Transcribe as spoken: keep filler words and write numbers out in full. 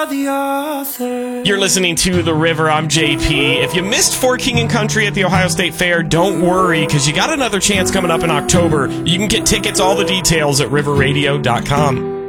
You're listening to The River. I'm J P. If you missed For King and Country at the Ohio State Fair, don't worry, because you got another chance coming up in October. You can get tickets, all the details at river radio dot com.